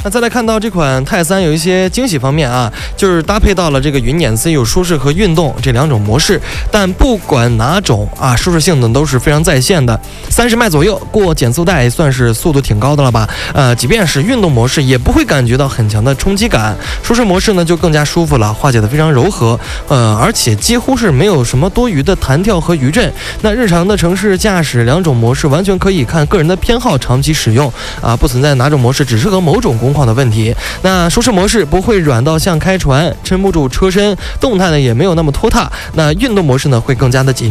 那再来看到这款泰3有一些惊喜方面啊，就是搭配到了这个云辇 C 有舒适和运动这2种模式，但不管哪种啊，舒适性能都是非常在线的。30迈左右过减速带算是速度挺高的了吧？即便是运动模式也不会感觉到很强的冲击感。舒适模式呢就更加舒服了，化解的非常柔和，而且几乎是没有什么多余的弹跳和余震。那日常的城市驾驶2种模式完全可以看个人的偏好长期使用啊，不存在哪种模式只适合某种工况的问题。那舒适模式不会软到像开船，撑不住车身，动态呢也没有那么拖沓。那运动模式呢会更加的紧